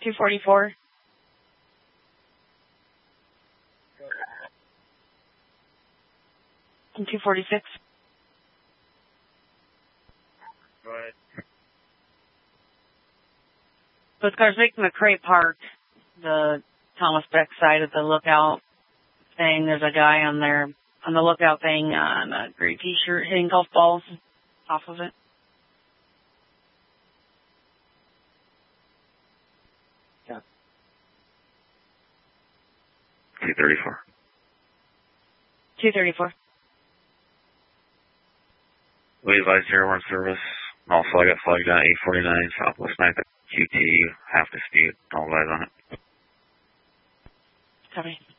244. And 246. Go ahead. Both cars making McCray Park, the Thomas Beck side of the lookout thing. There's a guy on there on the lookout thing on a gray t-shirt hitting golf balls off of it. Yeah. 234. 234. We advise 01 service. Also, I got flagged down 849 Southwest 9th QT, half dispute. All eyes on it. Copy.